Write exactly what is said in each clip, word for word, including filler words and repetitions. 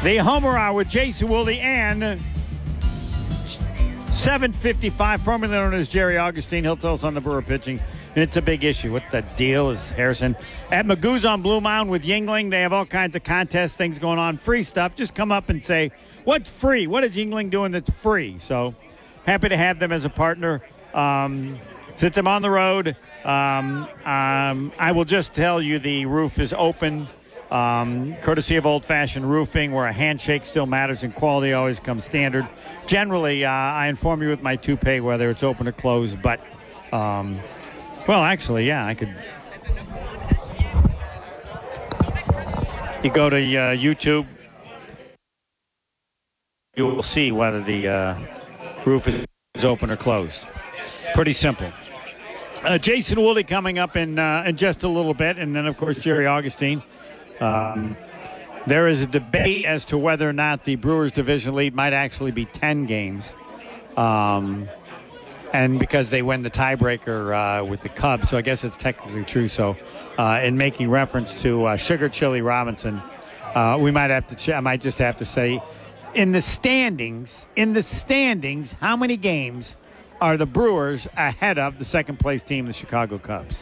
The Homer Hour with Jason Wilde and seven fifty-five, formerly known as Jerry Augustine. He'll tell us on the Brewer pitching. And it's a big issue. What the deal is, Harrison? At Magoo's on Blue Mound with Yuengling, they have all kinds of contest things going on. Free stuff. Just come up and say, what's free? What is Yuengling doing that's free? So happy to have them as a partner. Um, since I'm on the road, um, um, I will just tell you the roof is open. Um, courtesy of Old Fashioned Roofing, where a handshake still matters and quality always comes standard. Generally, uh, I inform you with my toupee whether it's open or closed, but, um, well, actually, yeah, I could. You go to uh, YouTube, you will see whether the uh, roof is open or closed. Pretty simple. Uh, Jason Wilde coming up in, uh, in just a little bit, and then, of course, Jerry Augustine. Um, there is a debate as to whether or not the Brewers division lead might actually be ten games. Um, and because they win the tiebreaker uh, with the Cubs, so I guess it's technically true. So uh, in making reference to uh, Sugar Chili Robinson, uh, we might have to, ch- I might just have to say, in the standings, in the standings, how many games are the Brewers ahead of the second place team, the Chicago Cubs?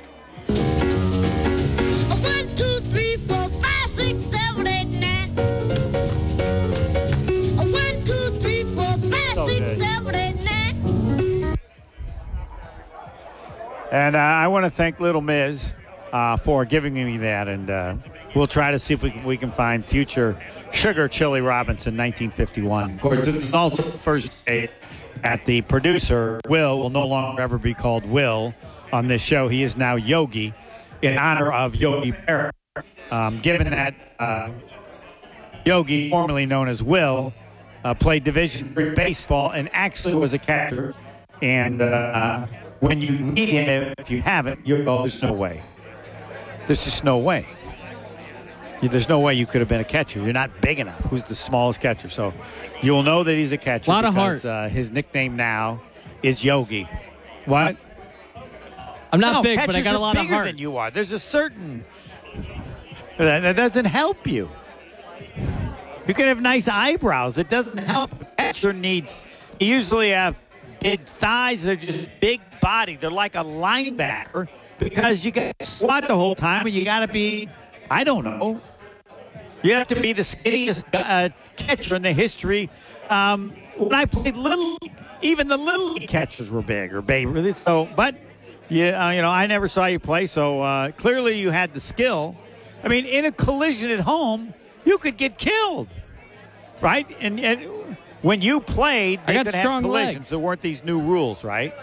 And uh, I want to thank Little Miz uh, for giving me that, and uh, we'll try to see if we can, we can find future Sugar Chili Robinson nineteen fifty-one. Of course, this is also the first day that the producer, Will, will no longer ever be called Will on this show. He is now Yogi in honor of Yogi Berra. Um, given that uh, Yogi, formerly known as Will, uh, played Division three baseball and actually was a catcher, and uh, when you need him, if you haven't, you go, there's no way. There's just no way. There's no way you could have been a catcher. You're not big enough. Who's the smallest catcher? So you'll know that he's a catcher. A lot of because, heart. Uh, his nickname now is Yogi. What? I'm not no, big, but I got a lot of bigger heart. Than you are. There's a certain that, that doesn't help you. You can have nice eyebrows. It doesn't help. A catcher needs. You usually have big thighs. They're just big body. They're like a linebacker because you got to squat the whole time, and you got to be. I don't know. You have to be the skinniest uh, catcher in the history. Um, when I played little, even the little catchers were big or baby. So, but yeah, uh, you know, I never saw you play. So uh, clearly, you had the skill. I mean, in a collision at home, you could get killed, right? And, and when you played, they I got could strong have collisions. legs. There weren't these new rules, right?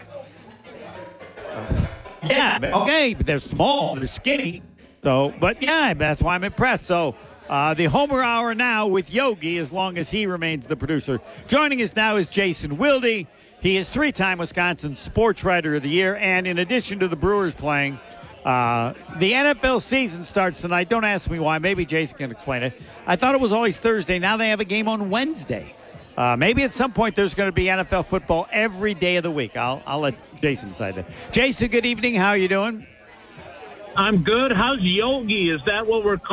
Yeah. Okay, but they're small. They're skinny. So, but yeah, that's why I'm impressed. So, uh, the Homer Hour now with Yogi, as long as he remains the producer. Joining us now is Jason Wilde. He is three-time Wisconsin Sports Writer of the Year, and in addition to the Brewers playing, uh, the N F L season starts tonight. Don't ask me why. Maybe Jason can explain it. I thought it was always Thursday. Now they have a game on Wednesday. Uh, maybe at some point there's going to be N F L football every day of the week. I'll I'll let Jason decide that. Jason, good evening. How are you doing? I'm good. How's Yogi? Is that what we're calling?